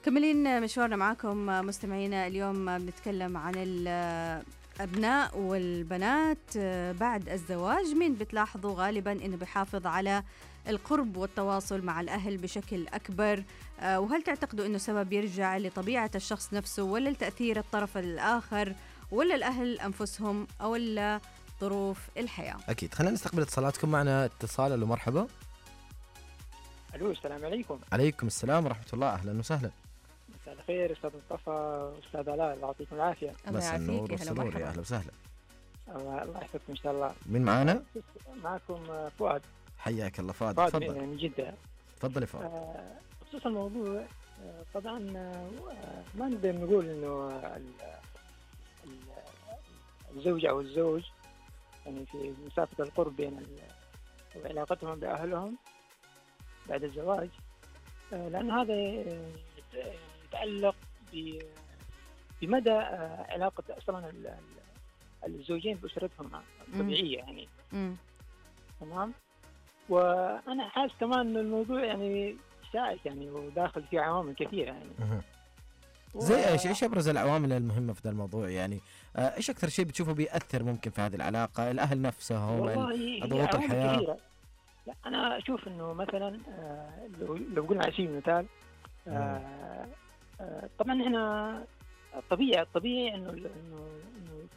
مكملين مشوارنا معاكم مستمعينا. اليوم بنتكلم عن الأبناء والبنات بعد الزواج. مين بتلاحظوا غالبا إنه بيحافظ على القرب والتواصل مع الأهل بشكل أكبر؟ وهل تعتقدوا إنه سبب يرجع لطبيعة الشخص نفسه، ولا لتأثير الطرف الآخر، ولا الأهل أنفسهم، أو ولا ظروف الحياة؟ أكيد. خلينا نستقبل اتصالاتكم. معنا اتصال. ألو مرحبا. الو، السلام عليكم. عليكم السلام ورحمة الله. أهلا وسهلا. مساء الخير استاذ مصطفى، استاذ علاء، الله يعطيكم العافيه. الله مساء النور يعافيك، يا هلا والسرور، يا مرحبا. أهلا وسهلا. الله يحفظكم ان شاء الله. مين معانا؟ معكم فؤاد. حياك الله فؤاد، فؤاد تفضل. من جده. تفضل يا فؤاد. بخصوص الموضوع، طبعا ما نقدر نقول انه الزوجه او الزوج يعني في مسافه القرب بين وعلاقتهم باهلهم بعد الزواج، لان هذا يتعلق بمدى علاقه اصلا الزوجين باسرتهم الطبيعيه يعني. تمام. وانا حاسس كمان ان الموضوع يعني شائك يعني وداخل فيه عوامل كثيره يعني. زي ايش ابرز العوامل المهمه في ذا الموضوع يعني؟ ايش اكثر شيء بتشوفه بيأثر ممكن في هذه العلاقه؟ الاهل نفسهم، ضغوط الحياه؟ كثيرة. لا انا اشوف انه مثلا لو قلنا على سبيل المثال، طبعا احنا الطبيعي انه